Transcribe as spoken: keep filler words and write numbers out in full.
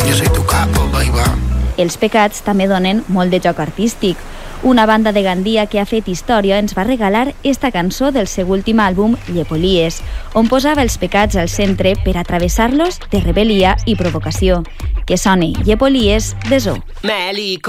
Yo soy tu capo, baby. Els Pecats també donen molt de joc artístic. Una banda de Gandia que ha fet història ens va regalar esta cançó del seu últim àlbum, Llepolies, on posava els pecats al centre per a travessar-los de rebel·lia i provocació. Que soni Llepolies de Zoo.